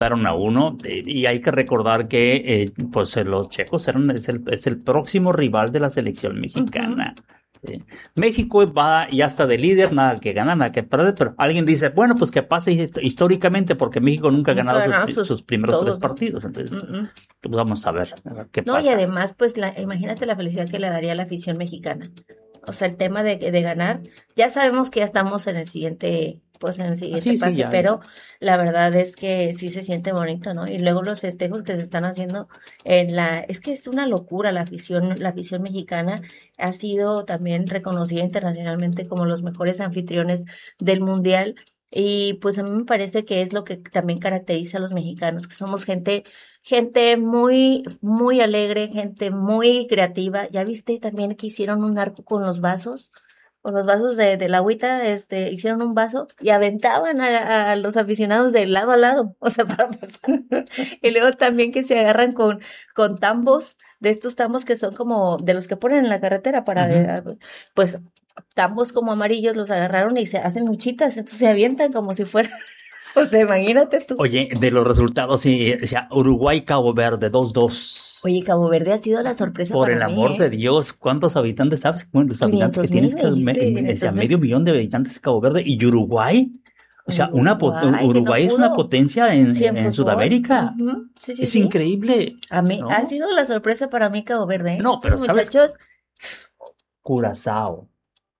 Daron a uno, y hay que recordar que pues los checos es el próximo rival de la selección mexicana. ¿Sí? México va ya está de líder, nada que ganar, nada que perder, pero alguien dice, bueno, pues que pase históricamente, porque México nunca ha Nunca ganado ganaron sus primeros tres todos, ¿no? partidos, entonces Mm, mm. pues vamos a ver qué No, y pasa. además, pues imagínate la felicidad que le daría a la afición mexicana. O sea, el tema de ganar, ya sabemos que ya estamos en el siguiente, pues en el siguiente Sí, sí, pase, ya, ya. pero la verdad es que sí se siente bonito, ¿no? Y luego los festejos que se están haciendo es que es una locura la afición mexicana ha sido también reconocida internacionalmente como los mejores anfitriones del mundial. Y pues a mí me parece que es lo que también caracteriza a los mexicanos, que somos gente muy, muy alegre, gente muy creativa. ¿Ya viste también que hicieron un arco con los vasos del agüita, hicieron un vaso y aventaban a los aficionados de lado a lado, o sea, para pasar. Y luego también que se agarran con tambos, de estos tambos que son como de los que ponen en la carretera pues tambos como amarillos los agarraron y se hacen luchitas, entonces se avientan como si fuera, o sea, imagínate tú. Oye, de los resultados, sí, o sea, Uruguay-Cabo Verde, 2-2. Oye, Cabo Verde ha sido la sorpresa Por para el mí, amor de ¿eh? Dios, ¿cuántos habitantes sabes? Bueno, los habitantes que 500,000, tienes me dijiste, o sea, 500,000. medio millón de habitantes Cabo Verde y Uruguay. O sea, Uruguay, que no Uruguay es una pudo. potencia Siempre en fue. Sudamérica. Ujú. Sí, sí, Es sí. increíble, A mí ha ¿no? sido la sorpresa para mí Cabo Verde, ¿eh? No, Estos pero ¿sabes? muchachos, Curazao.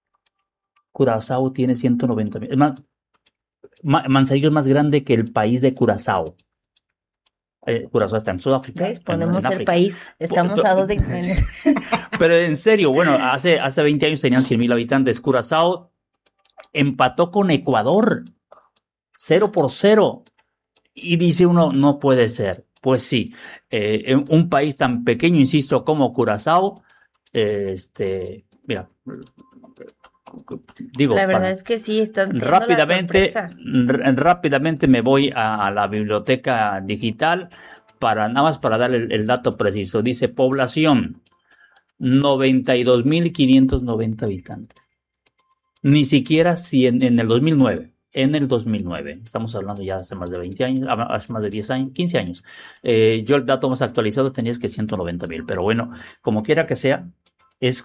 Curazao tiene 190,000. Es más, Manzanillo es más grande que el país de Curazao. Curazao está en Sudáfrica, ¿ves? en Podemos ser África. país. Estamos a dos de... Pero en serio, bueno, hace 20 años tenían 100,000 habitantes. Curazao empató con Ecuador, 0-0. Y dice uno, no puede ser. Pues sí, en un país tan pequeño, insisto, como Curazao, mira, digo, La verdad es que sí, están siendo la rápidamente, sorpresa. rápidamente me voy a la biblioteca digital nada más para dar el dato preciso. Dice población, 92,590 habitantes. Ni siquiera si en el 2009. En el 2009, estamos hablando ya hace más de 20 años, hace más de 10 años, 15 años. Yo el dato más actualizado tenía que 190,000, pero bueno, como quiera que sea, es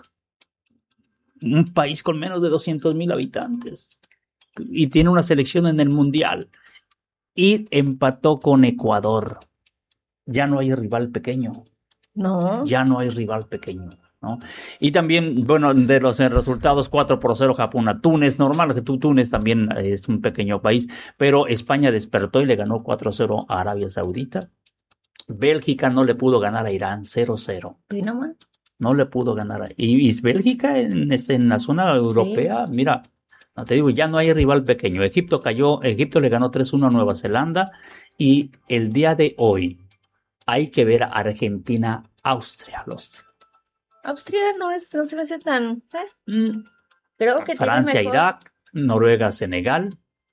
un país con menos de 200,000 habitantes y tiene una selección en el Mundial y empató con Ecuador. Ya no hay rival pequeño. No, Ya no hay rival pequeño, ¿no? Y también, bueno, de los resultados, 4-0 Japón a Túnez, normal que Túnez también es un pequeño país, pero España despertó y le ganó 4-0 a Arabia Saudita. Bélgica no le pudo ganar a Irán, 0-0. ¿y nomás? No le pudo ganar. Y Bélgica en la zona Sí. europea, mira, no te digo, ya no hay rival pequeño. Egipto le ganó 3-1 a Nueva Zelanda y el día de hoy hay que ver a Argentina-Austria. Austria no se me hace tan... Creo que tiene mejor... Francia-Irak, Noruega-Senegal,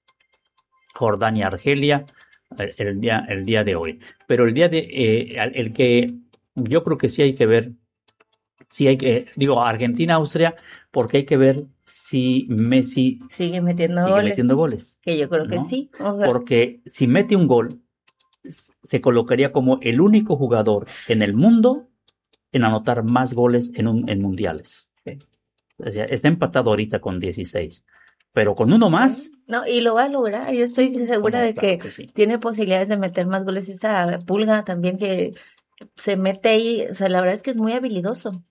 Jordania-Argelia, el día de hoy. Pero el que yo creo que sí hay que ver, digo, Argentina-Austria, porque hay que ver si Messi Sigue metiendo sigue metiendo goles. goles, Que yo creo que ¿no? sí. O sea, Porque si mete un gol, se colocaría como el único jugador en el mundo en anotar más goles en mundiales. O sea, está empatado ahorita con 16, pero con uno más. sí. No, y lo va a lograr. Yo estoy segura de Claro que que sí. tiene posibilidades de meter más goles. Esa Pulga también que se mete ahí. O sea, la verdad es que es muy habilidoso.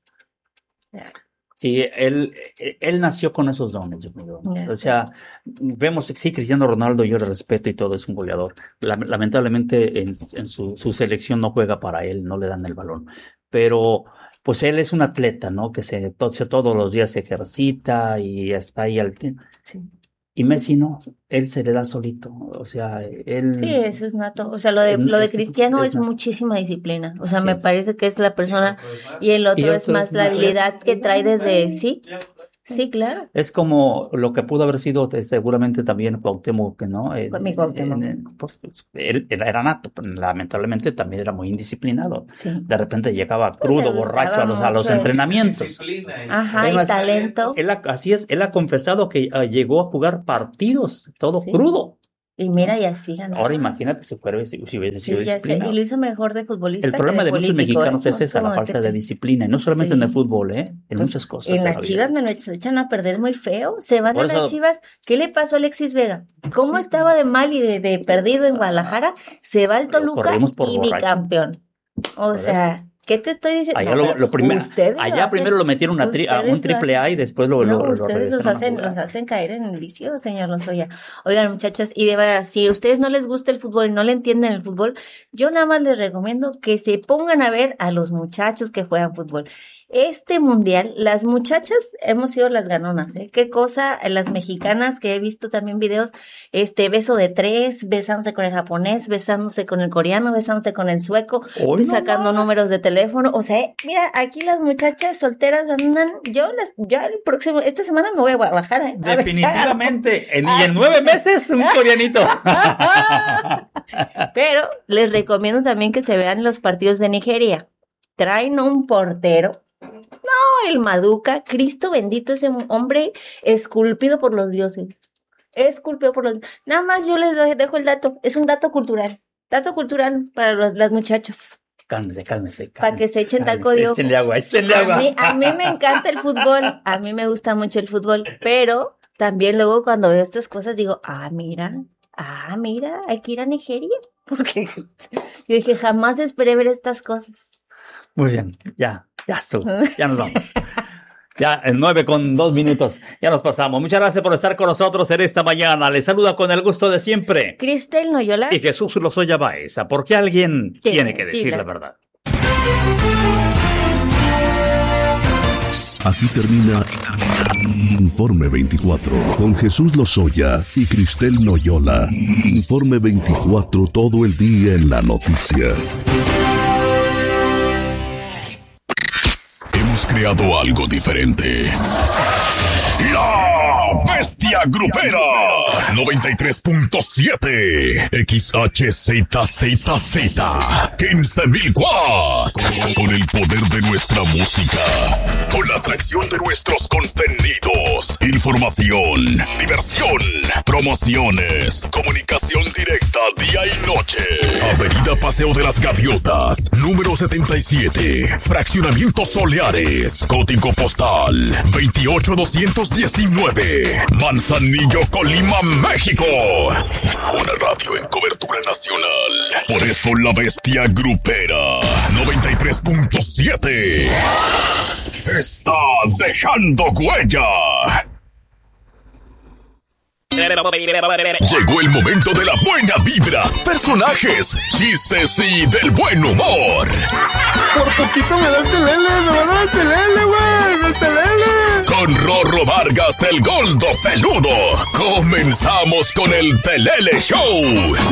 Sí, él nació con esos dones, yo creo. Ya O sé. sea, vemos, sí, Cristiano Ronaldo, yo le respeto y todo, es un goleador. Lamentablemente en su selección no juega para él, no le dan el balón. Pero, pues él es un atleta, ¿no? Que todos los días se ejercita y está ahí al tiempo. Sí. Y Messi no, él se le da solito. O sea, Sí, él eso es nato. O sea, lo de Cristiano es nato. muchísima disciplina. O sea, Así me es. parece que es la persona y el Y otro es otro es más un la atleta. habilidad que trae desde sí. Sí, claro. Es como lo que pudo haber sido seguramente también Cuauhtémoc, ¿no? Con mi Cuauhtémoc. Pues, él era nato, pero lamentablemente también era muy indisciplinado. Sí. De repente llegaba Pues le crudo, borracho gustaba a los mucho entrenamientos. ajá, y Además, talento. así es, él ha confesado que llegó a jugar partidos todo Sí. crudo. Y mira, y así ganó. Ahora imagínate si hubiese sido Sí, ya sé. disciplina. Y lo hizo mejor de futbolista El problema que de de muchos político, mexicanos es No esa, la como falta de que- disciplina. Y no solamente en el Sí. fútbol, en Pues, muchas cosas en de las la Chivas vida. se echan a perder muy feo. Se van Por a las eso, Chivas. ¿Qué le pasó a Alexis Vega? ¿Cómo estaba de mal y de perdido en Guadalajara? Se va al lo Toluca corrimos por y borracho. bicampeón. O Por sea, ¿qué te estoy diciendo? Allá No, pero ustedes lo allá hacen- primero lo metieron a un ustedes triple lo A y después lo No, lo ustedes regresaron a los jugar. hacen caer en el vicio, señor Lozoya. Oigan, muchachas, y de verdad, si a ustedes no les gusta el fútbol y no le entienden el fútbol, yo nada más les recomiendo que se pongan a ver a los muchachos que juegan fútbol. Este mundial, las muchachas hemos sido las ganonas, ¿eh? Qué cosa, las mexicanas que he visto también videos, beso de tres, besándose con el japonés, besándose con el coreano, besándose con el sueco, Hoy no sacando más. números de teléfono. O sea, mira, aquí las muchachas solteras andan, esta semana me voy a Guadalajara, ¿eh? A besar. Definitivamente. Y en 9 meses, un coreanito. Pero les recomiendo también que se vean los partidos de Nigeria. Traen un portero. No, el Maduka, Cristo bendito, ese hombre esculpido por los dioses. Esculpido por los... Nada más yo les dejo el dato. Es un dato cultural. Dato cultural para las muchachas. Cálmese. Para que se echen taco de ojo. Échenle agua. A mí me encanta el fútbol. A mí me gusta mucho el fútbol. Pero también luego cuando veo estas cosas digo, mira, hay que ir a Nigeria. Porque yo dije, jamás esperé ver estas cosas. Muy bien, ya nos vamos. Ya en 9:02. Ya nos pasamos. Muchas gracias por estar con nosotros en esta mañana. Les saluda con el gusto de siempre. Cristel Noyola. Y Jesús Lozoya Baeza, porque alguien tiene que decir la verdad. Aquí termina Informe 24 con Jesús Lozoya y Cristel Noyola. Informe 24 todo el día en la noticia. Hemos creado algo diferente. La Bestia Grupera 93.7 XHZZZ 15,000 watts. Con el poder de nuestra música, con la atracción de nuestros contenidos, información, diversión, promociones, comunicación directa día y noche. Avenida Paseo de las Gaviotas, número 77, Fraccionamiento Soleares, código postal 28219, Manzanillo, Colima, México. Una radio en cobertura nacional. Por eso la Bestia Grupera 93.7 está dejando huella. Llegó el momento de la buena vibra, personajes, chistes y del buen humor. Por poquito me da el telele, me va a dar el telele, güey, el telele. Con Rorro Vargas, el Goldo Peludo, comenzamos con el Telele Show.